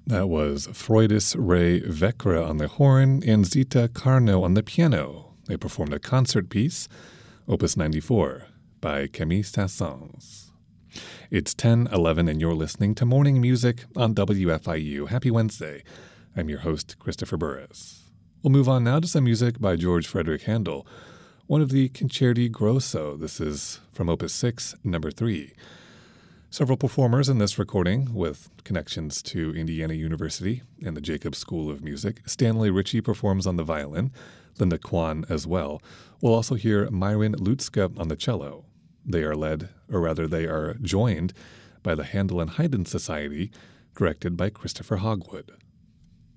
That was Freudis Ray Vekra on the horn and Zita Carno on the piano. They performed a concert piece, Opus 94, by Camille Saint-Saëns. It's 10:11 and you're listening to Morning Music on WFIU. Happy Wednesday. I'm your host, Christopher Burris. We'll move on now to some music by George Frederick Handel, one of the Concerti Grosso. This is from Opus 6, number 3. Several performers in this recording with connections to Indiana University and the Jacobs School of Music. Stanley Ritchie performs on the violin, Linda Kwan as well. We'll also hear Myron Lutska on the cello. They are joined by the Handel and Haydn Society, directed by Christopher Hogwood.